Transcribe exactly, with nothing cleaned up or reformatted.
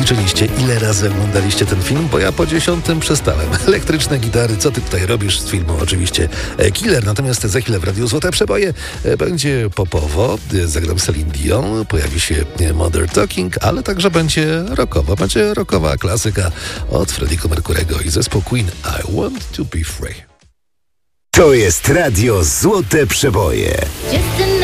Liczyliście, ile razy oglądaliście ten film? Bo ja po dziesiątym przestałem. Elektryczne gitary, co ty tutaj robisz z filmu? Oczywiście Killer, natomiast za chwilę w Radiu Złote Przeboje będzie popowo, zagram Celine Dion, pojawi się Mother Talking, ale także będzie rockowo, będzie rockowa klasyka od Freddie'ego Mercurego i zespół Queen I Want to Be Free. To jest Radio Złote Przeboje.